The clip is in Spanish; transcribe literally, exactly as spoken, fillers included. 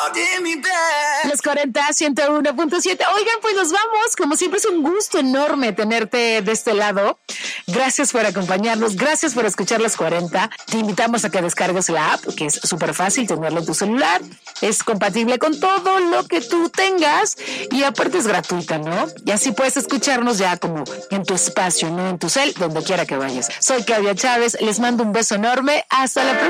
Los cuarenta, ciento uno punto siete. Oigan, pues nos vamos. Como siempre es un gusto enorme tenerte de este lado. Gracias por acompañarnos. Gracias por escuchar Los cuarenta. Te invitamos a que descargues la app, que es súper fácil tenerla en tu celular. Es compatible con todo lo que tú tengas y aparte es gratuita, ¿no? Y así puedes escucharnos ya como en tu espacio, ¿no? En tu cel, donde quiera que vayas. Soy Claudia Chávez. Les mando un beso enorme. Hasta la próxima.